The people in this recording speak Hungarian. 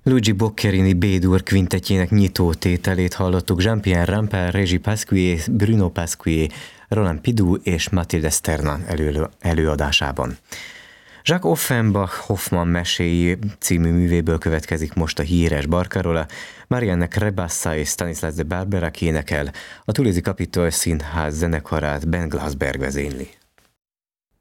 Luigi Boccherini B-dur kvintetjének nyitó tételét hallottuk Jean-Pierre Rampal, Régis Pasquier, Bruno Pasquier, Roland Pidou és Mathilde Sterna előadásában. Jacques Offenbach Hoffmann meséi című művéből következik most a híres Barcarola, Marianne Krebassa és Stanislas de Barbera énekel, a Toulouse-i Capitol Színház zenekarát Ben Glassberg vezényli.